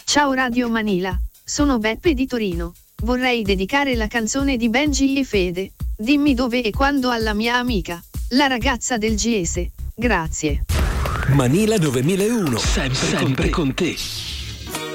Ciao Radio Manila, sono Beppe di Torino. Vorrei dedicare la canzone di Benji e Fede, Dimmi dove e quando, alla mia amica, la ragazza del GS. Grazie. Manila 9001, sempre con te.